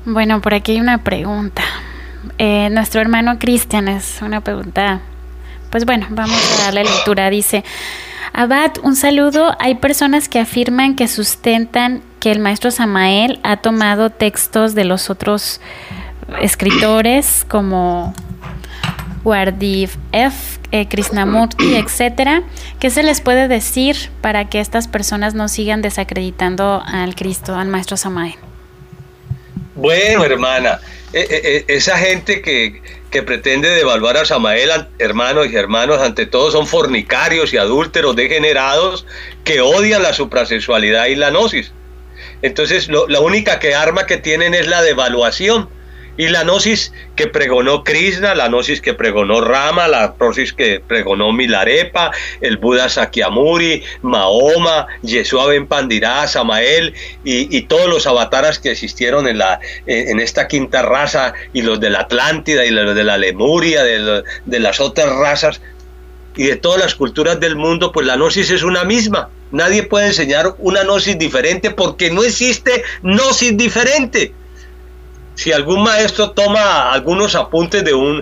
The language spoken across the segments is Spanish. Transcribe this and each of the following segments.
Bueno, por aquí hay una pregunta. Nuestro hermano Cristian es una pregunta. Pues bueno, vamos a darle lectura. Dice: Abad, un saludo. Hay personas que afirman que sustentan que el maestro Samael ha tomado textos de los otros escritores como Gurdjieff, Krishnamurti, etcétera. ¿Qué se les puede decir para que estas personas no sigan desacreditando al Cristo, al maestro Samael? Bueno, hermana, esa gente que pretende devaluar a Samael, hermanos y hermanos, ante todo son fornicarios y adúlteros degenerados que odian la suprasexualidad y la gnosis. Entonces, la única arma que tienen es la devaluación. Y la gnosis que pregonó Krishna, la gnosis que pregonó Rama, la gnosis que pregonó Milarepa, el Buda Sakyamuni, Mahoma, Yeshua Ben Pandira, Samael y todos los avataras que existieron en esta quinta raza, y los de la Atlántida y los de la Lemuria, de las otras razas y de todas las culturas del mundo, pues la gnosis es una misma. Nadie puede enseñar una gnosis diferente porque no existe gnosis diferente. Si algún maestro toma algunos apuntes de un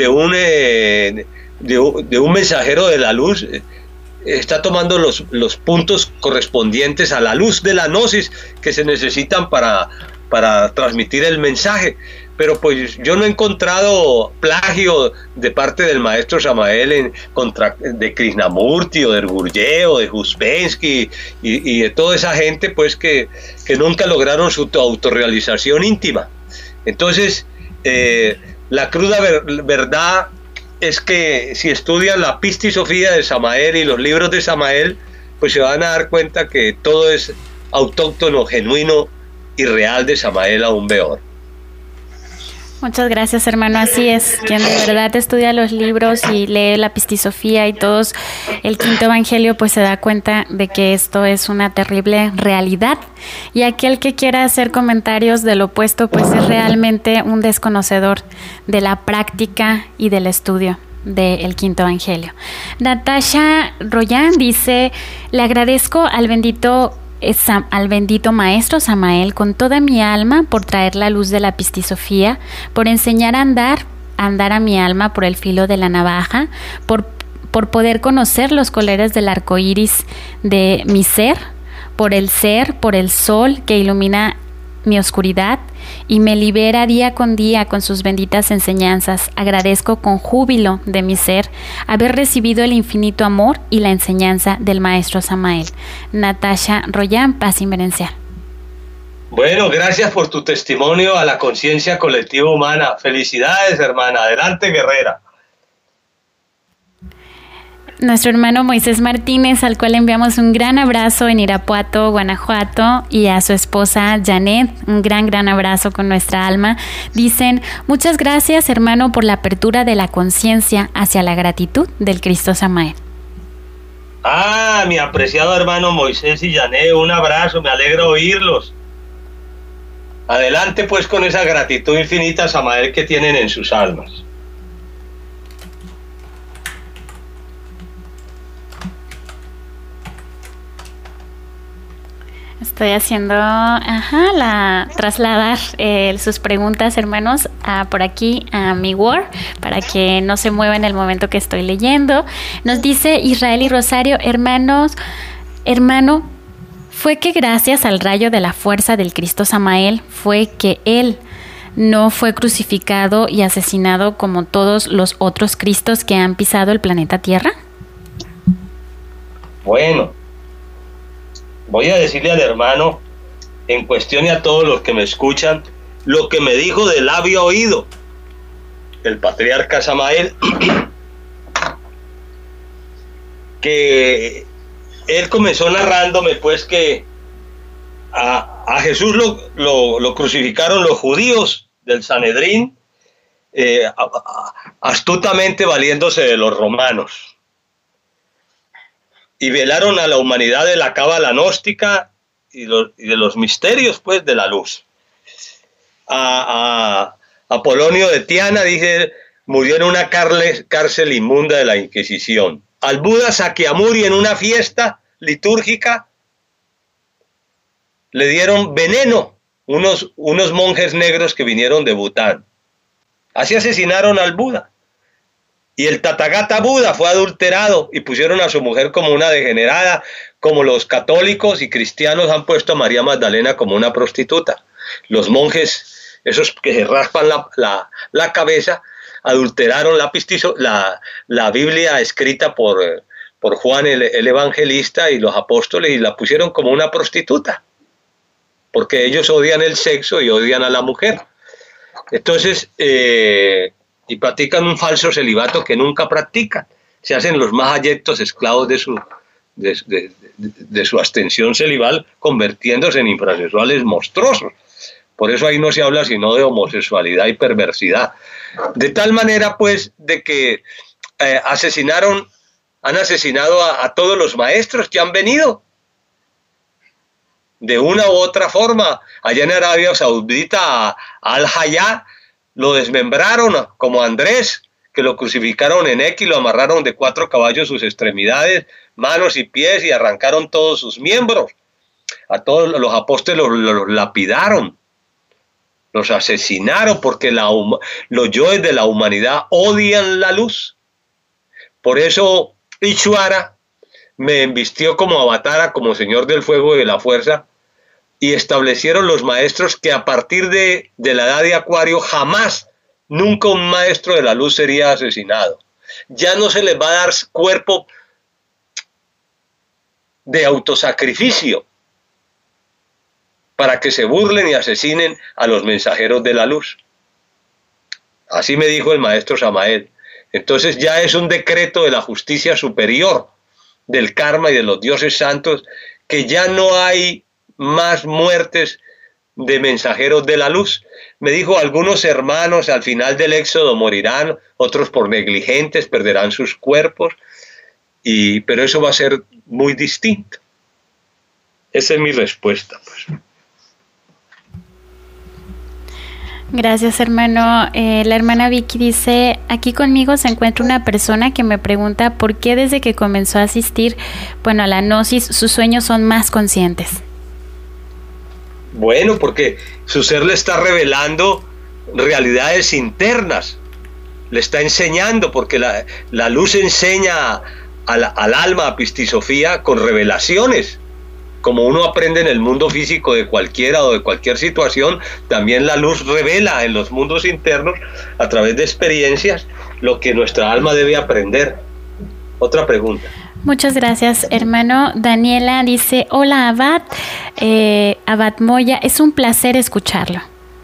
mensajero de la luz, está tomando los puntos correspondientes a la luz de la gnosis que se necesitan para transmitir el mensaje. Pero pues yo no he encontrado plagio de parte del maestro Samael de Krishnamurti o de Gurdjieff o de Uspensky y de toda esa gente pues que nunca lograron su autorrealización íntima. Entonces, la cruda verdad es que si estudian la Pistisofía de Samael y los libros de Samael, pues se van a dar cuenta que todo es autóctono, genuino y real de Samael aún peor. Muchas gracias, hermano. Así es, quien de verdad estudia los libros y lee la Pistisofía y todos el quinto evangelio, pues se da cuenta de que esto es una terrible realidad. Y aquel que quiera hacer comentarios del opuesto, pues es realmente un desconocedor de la práctica y del estudio del quinto evangelio. Natasha Royan dice: le agradezco al bendito maestro Samael con toda mi alma por traer la luz de la Pistisofía, por enseñar a andar a mi alma por el filo de la navaja, por poder conocer los colores del arco iris de mi ser, por el sol que ilumina mi oscuridad y me libera día con día con sus benditas enseñanzas. Agradezco con júbilo de mi ser haber recibido el infinito amor y la enseñanza del maestro Samael. Natasha Royan, paz inverencial. Bueno, gracias por tu testimonio a la conciencia colectiva humana. Felicidades, hermana. Adelante, guerrera. Nuestro hermano Moisés Martínez, al cual enviamos un gran abrazo en Irapuato, Guanajuato, y a su esposa Janet, un gran abrazo con nuestra alma. Dicen: muchas gracias, hermano, por la apertura de la conciencia hacia la gratitud del Cristo Samael. Mi apreciado hermano Moisés y Janet, un abrazo, me alegra oírlos. Adelante pues con esa gratitud infinita a Samael que tienen en sus almas. Estoy haciendo trasladar sus preguntas, hermanos, por aquí a mi Word, para que no se mueva en el momento que estoy leyendo. Nos dice Israel y Rosario: hermano, fue que gracias al rayo de la fuerza del Cristo Samael fue que él no fue crucificado y asesinado como todos los otros Cristos que han pisado el planeta Tierra. Bueno, voy a decirle al hermano en cuestión y a todos los que me escuchan lo que me dijo de labio a oído el patriarca Samael, que él comenzó narrándome pues que a Jesús lo crucificaron los judíos del Sanedrín, astutamente valiéndose de los romanos, y velaron a la humanidad de la cábala gnóstica y de los misterios pues de la luz. A Apolonio de Tiana, dice, murió en una cárcel inmunda de la Inquisición. Al Buda Sakyamuni, en una fiesta litúrgica, le dieron veneno, unos monjes negros que vinieron de Bután. Así asesinaron al Buda. Y el Tathagata Buda fue adulterado y pusieron a su mujer como una degenerada, como los católicos y cristianos han puesto a María Magdalena como una prostituta. Los monjes, esos que se raspan la cabeza, adulteraron la Biblia escrita por Juan el Evangelista y los apóstoles y la pusieron como una prostituta, porque ellos odian el sexo y odian a la mujer. Entonces, y practican un falso celibato que nunca practican. Se hacen los más abyectos esclavos de su abstención celival, convirtiéndose en infrasexuales monstruosos. Por eso ahí no se habla sino de homosexualidad y perversidad. De tal manera, pues, de que han asesinado a todos los maestros que han venido. De una u otra forma, allá en Arabia Saudita, a Al-Hayá lo desmembraron, como a Andrés, que lo crucificaron en X y lo amarraron de 4 caballos sus extremidades, manos y pies, y arrancaron todos sus miembros. A todos los apóstoles los lapidaron, los asesinaron, porque los yoes de la humanidad odian la luz. Por eso Ishvara me embistió como avatara, como señor del fuego y de la fuerza, y establecieron los maestros que a partir de la edad de Acuario jamás, nunca un maestro de la luz sería asesinado. Ya no se les va a dar cuerpo de autosacrificio para que se burlen y asesinen a los mensajeros de la luz. Así me dijo el maestro Samael. Entonces ya es un decreto de la justicia superior, del karma y de los dioses santos, que ya no hay más muertes de mensajeros de la luz. Me dijo, algunos hermanos al final del éxodo morirán, otros por negligentes perderán sus cuerpos, pero eso va a ser muy distinto. Esa es mi respuesta, pues. Gracias, hermano. La hermana Vicky dice, aquí conmigo se encuentra una persona que me pregunta por qué desde que comenzó a asistir, a la gnosis, sus sueños son más conscientes. Bueno, porque su ser le está revelando realidades internas, le está enseñando, porque la luz enseña al alma, a Pistisofía, con revelaciones. Como uno aprende en el mundo físico de cualquiera o de cualquier situación, también la luz revela en los mundos internos, a través de experiencias, lo que nuestra alma debe aprender. Otra pregunta. Muchas gracias, hermano. Daniela dice, hola Abad, Abad Moya, es un placer escucharlo.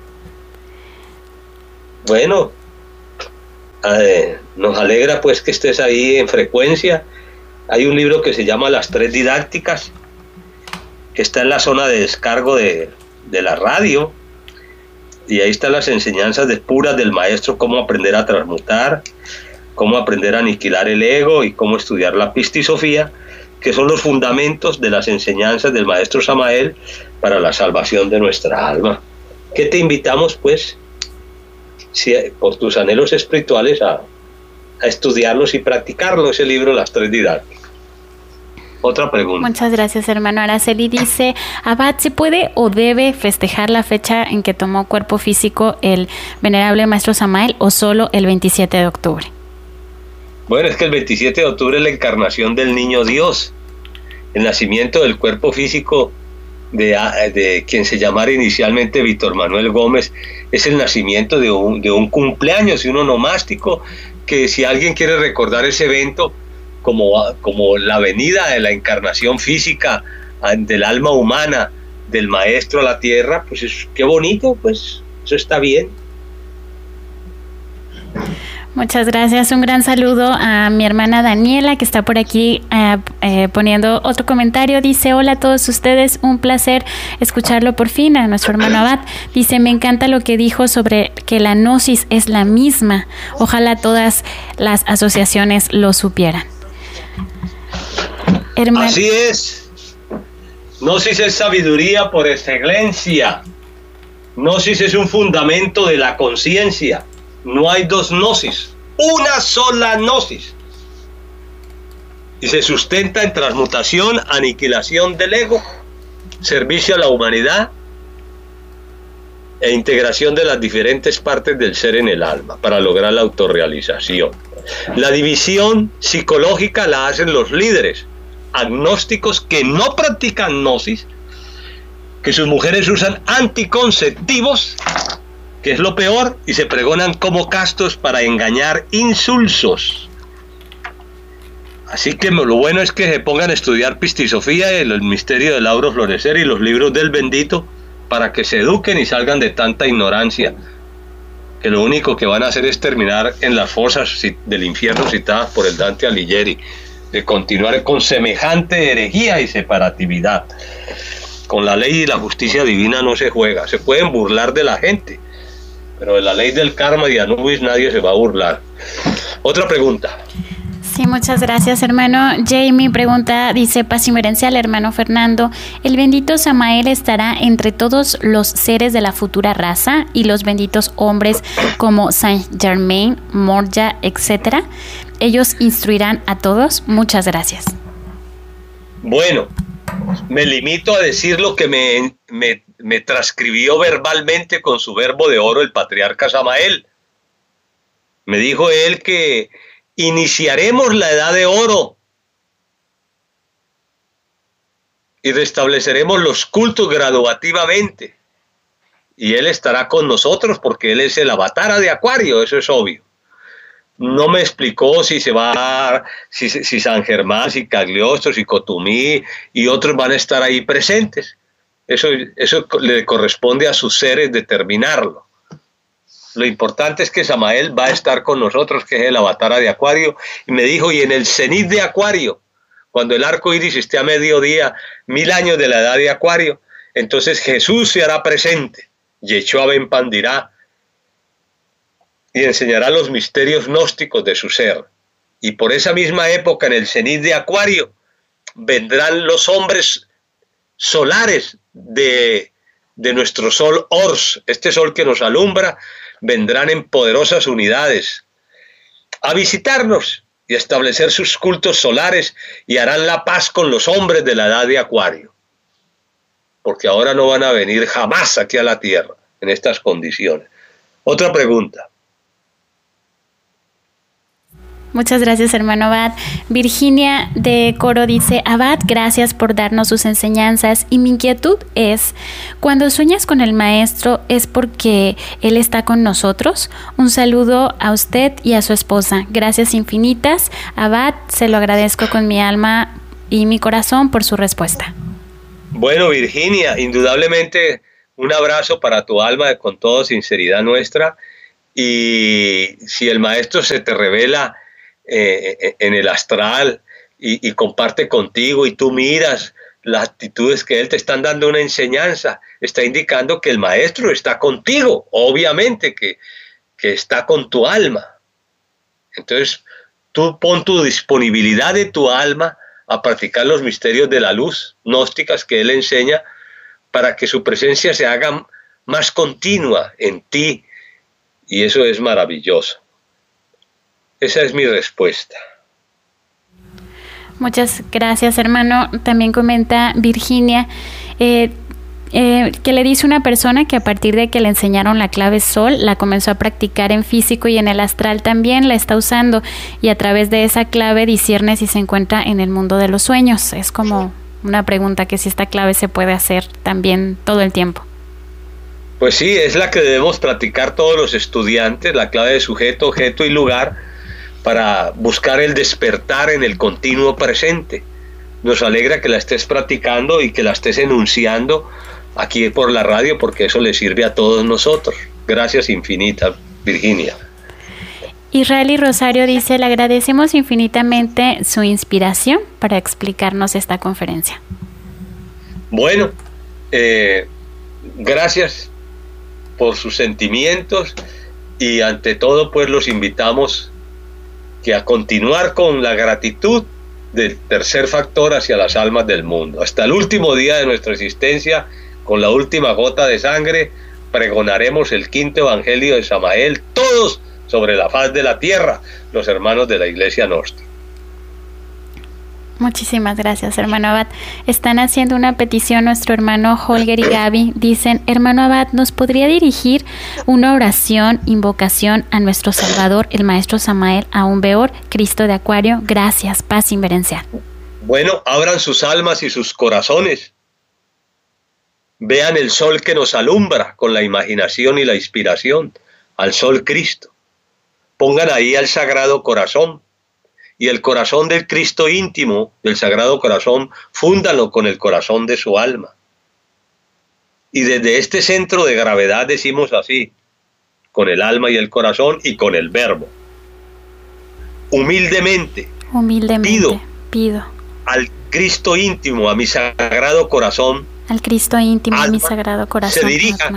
Bueno, nos alegra pues que estés ahí en frecuencia. Hay un libro que se llama Las Tres Didácticas, que está en la zona de descargo de la radio, y ahí están las enseñanzas puras del maestro, cómo aprender a transmutar, cómo aprender a aniquilar el ego y cómo estudiar la Pistisofía, que son los fundamentos de las enseñanzas del maestro Samael para la salvación de nuestra alma. Que te invitamos pues, por tus anhelos espirituales, a estudiarlos y practicarlos, ese libro, Las Tres Didácticas. Otra pregunta. Muchas gracias, hermano. Araceli dice, Abad, ¿se puede o debe festejar la fecha en que tomó cuerpo físico el venerable maestro Samael o solo el 27 de octubre? Bueno, es que el 27 de octubre es la encarnación del niño Dios, el nacimiento del cuerpo físico de quien se llamara inicialmente Víctor Manuel Gómez, es el nacimiento de un cumpleaños, de un onomástico, que si alguien quiere recordar ese evento como la venida de la encarnación física del alma humana del maestro a la tierra, pues qué bonito, pues eso está bien. Muchas gracias. Un gran saludo a mi hermana Daniela, que está por aquí poniendo otro comentario. Dice, hola a todos ustedes, un placer escucharlo por fin, a nuestro hermano Abad. Dice, me encanta lo que dijo sobre que la gnosis es la misma. Ojalá todas las asociaciones lo supieran. Así es. Gnosis es sabiduría por excelencia. Gnosis es un fundamento de la conciencia. No hay dos gnosis, una sola gnosis. Y se sustenta en transmutación, aniquilación del ego, servicio a la humanidad e integración de las diferentes partes del ser en el alma para lograr la autorrealización. La división psicológica la hacen los líderes agnósticos que no practican gnosis, que sus mujeres usan anticonceptivos, que es lo peor, y se pregonan como castos para engañar insulsos. Así que lo bueno es que se pongan a estudiar pistisofía, el misterio del auro florecer y los libros del bendito, para que se eduquen y salgan de tanta ignorancia, que lo único que van a hacer es terminar en las fosas del infierno citadas por el Dante Alighieri, de continuar con semejante herejía y separatividad. Con la ley y la justicia divina no se juega. Se pueden burlar de la gente, pero de la ley del karma y de Anubis nadie se va a burlar. Otra pregunta. Sí, muchas gracias, hermano. Jamie pregunta, dice, paz y merencia al hermano Fernando, ¿el bendito Samael estará entre todos los seres de la futura raza y los benditos hombres como Saint Germain, Morya, etcétera? ¿Ellos instruirán a todos? Muchas gracias. Bueno, me limito a decir lo que me transcribió verbalmente con su verbo de oro el patriarca Samael. Me dijo él que iniciaremos la edad de oro y restableceremos los cultos graduativamente, y él estará con nosotros porque él es el avatar de Acuario, eso es obvio. No me explicó si se va, si San Germán, si Cagliostro, si Cotumí y otros van a estar ahí presentes. Eso le corresponde a sus seres determinarlo. Lo importante es que Samael va a estar con nosotros, que es el avatar de Acuario, y me dijo, y en el cenit de Acuario, cuando el arco iris esté a mediodía, 1000 años de la edad de Acuario, entonces Jesús se hará presente, Yeshua ben Pandirá, y enseñará los misterios gnósticos de su ser. Y por esa misma época, en el cenit de Acuario, vendrán los hombres solares de nuestro sol Ors, este sol que nos alumbra, vendrán en poderosas unidades a visitarnos y a establecer sus cultos solares y harán la paz con los hombres de la edad de Acuario, porque ahora no van a venir jamás aquí a la tierra en estas condiciones. Otra pregunta. Muchas gracias, hermano Abad. Virginia de Coro dice, Abad, gracias por darnos sus enseñanzas, y mi inquietud es, cuando sueñas con el maestro, ¿es porque él está con nosotros? Un saludo a usted y a su esposa. Gracias infinitas. Abad, se lo agradezco con mi alma y mi corazón por su respuesta. Bueno, Virginia, indudablemente un abrazo para tu alma con toda sinceridad nuestra, y si el maestro se te revela en el astral y comparte contigo y tú miras las actitudes que él te están dando una enseñanza, está indicando que el maestro está contigo, obviamente que está con tu alma. Entonces tú pon tu disponibilidad de tu alma a practicar los misterios de la luz gnósticas que él enseña, para que su presencia se haga más continua en ti, y eso es maravilloso. Esa es mi respuesta. Muchas gracias, hermano. También comenta Virginia que le dice una persona que a partir de que le enseñaron la clave sol, la comenzó a practicar en físico y en el astral también la está usando, y a través de esa clave discierne si se encuentra en el mundo de los sueños. Es como una pregunta que si esta clave se puede hacer también todo el tiempo. Pues sí, es la que debemos practicar todos los estudiantes, la clave de sujeto, objeto y lugar, para buscar el despertar en el continuo presente. Nos alegra que la estés practicando y que la estés enunciando aquí por la radio, porque eso le sirve a todos nosotros. Gracias infinitas, Virginia. Israel y Rosario dice, le agradecemos infinitamente su inspiración para explicarnos esta conferencia. Bueno, gracias por sus sentimientos, y ante todo pues los invitamos que a continuar con la gratitud del tercer factor hacia las almas del mundo. Hasta el último día de nuestra existencia, con la última gota de sangre, pregonaremos el quinto evangelio de Samael, todos sobre la faz de la tierra, los hermanos de la Iglesia Gnóstica. Muchísimas gracias, hermano Abad. Están haciendo una petición nuestro hermano Holger y Gaby. Dicen, hermano Abad, ¿nos podría dirigir una oración, invocación a nuestro Salvador, el Maestro Samael Aún Weor, Cristo de Acuario? Gracias, paz inverencial. Bueno, abran sus almas y sus corazones. Vean el sol que nos alumbra con la imaginación y la inspiración, al sol Cristo. Pongan ahí al Sagrado Corazón. Y el corazón del Cristo íntimo, del Sagrado Corazón, fúndalo con el corazón de su alma. Y desde este centro de gravedad decimos así, con el alma y el corazón y con el verbo. Humildemente pido al Cristo íntimo, a mi Sagrado Corazón, al Cristo íntimo, a mi Sagrado Corazón, se dirija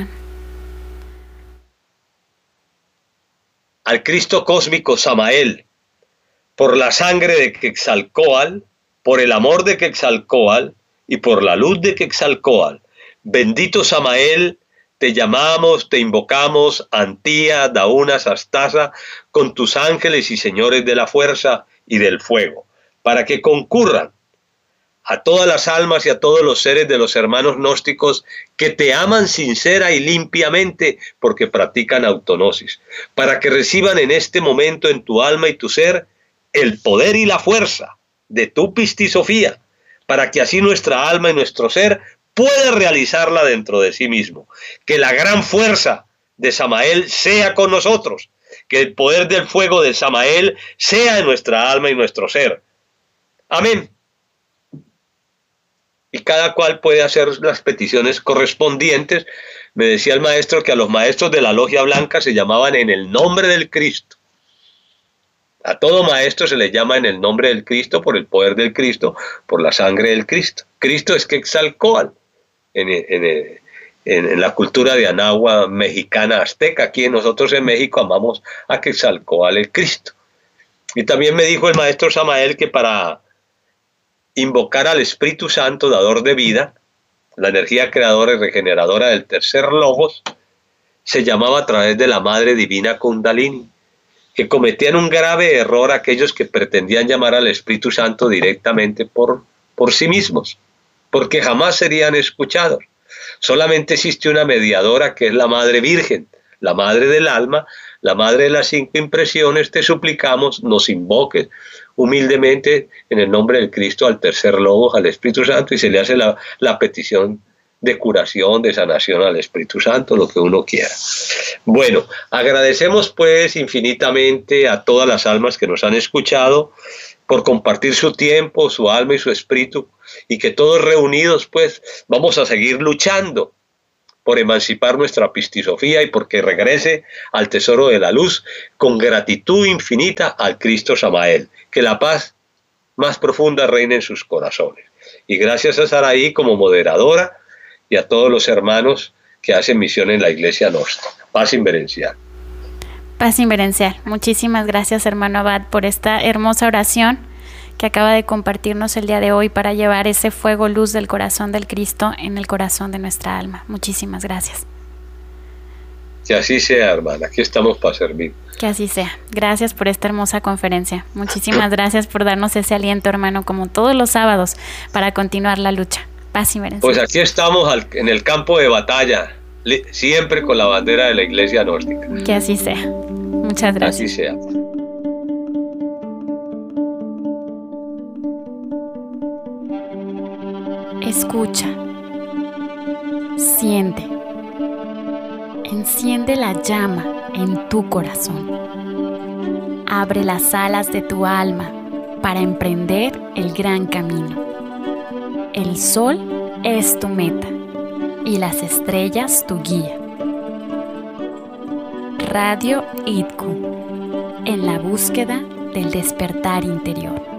al Cristo cósmico Samael, por la sangre de Quetzalcóatl, por el amor de Quetzalcóatl y por la luz de Quetzalcóatl. Bendito Samael, te llamamos, te invocamos, Antía, Dauna, Sastasa, con tus ángeles y señores de la fuerza y del fuego, para que concurran a todas las almas y a todos los seres de los hermanos gnósticos que te aman sincera y limpiamente porque practican autonosis, para que reciban en este momento en tu alma y tu ser el poder y la fuerza de tu pistisofía, para que así nuestra alma y nuestro ser pueda realizarla dentro de sí mismo. Que la gran fuerza de Samael sea con nosotros, que el poder del fuego de Samael sea en nuestra alma y nuestro ser. Amén. Y cada cual puede hacer las peticiones correspondientes. Me decía el maestro que a los maestros de la Logia Blanca se llamaban en el nombre del Cristo. A todo maestro se le llama en el nombre del Cristo, por el poder del Cristo, por la sangre del Cristo. Cristo es Quetzalcóatl en la cultura de Anagua mexicana azteca. Aquí nosotros en México amamos a Quetzalcóatl el Cristo. Y también me dijo el maestro Samael que para invocar al Espíritu Santo, dador de vida, la energía creadora y regeneradora del tercer logos, se llamaba a través de la Madre Divina Kundalini, que cometían un grave error aquellos que pretendían llamar al Espíritu Santo directamente por sí mismos, porque jamás serían escuchados. Solamente existe una mediadora que es la Madre Virgen, la Madre del Alma, la Madre de las 5 impresiones. Te suplicamos, nos invoques humildemente en el nombre del Cristo al tercer logos, al Espíritu Santo, y se le hace la petición de curación, de sanación al Espíritu Santo, lo que uno quiera. Bueno, agradecemos pues infinitamente a todas las almas que nos han escuchado por compartir su tiempo, su alma y su espíritu, y que todos reunidos pues vamos a seguir luchando por emancipar nuestra pistisofía y porque regrese al tesoro de la luz con gratitud infinita al Cristo Samael. Que la paz más profunda reine en sus corazones. Y gracias a Saraí como moderadora y a todos los hermanos que hacen misión en la Iglesia Gnóstica. Paz inverencial. Paz inverencial. Muchísimas gracias, hermano Abad, por esta hermosa oración que acaba de compartirnos el día de hoy para llevar ese fuego luz del corazón del Cristo en el corazón de nuestra alma. Muchísimas gracias. Que así sea, hermana. Aquí estamos para servir. Que así sea. Gracias por esta hermosa conferencia. Muchísimas gracias por darnos ese aliento, hermano, como todos los sábados, para continuar la lucha. Paz y merencia. Pues aquí estamos en el campo de batalla, siempre con la bandera de la Iglesia Gnóstica. Que así sea. Muchas gracias. Así sea. Escucha. Siente. Enciende la llama en tu corazón. Abre las alas de tu alma para emprender el gran camino. El sol es tu meta y las estrellas tu guía. Radio IDCU, en la búsqueda del despertar interior.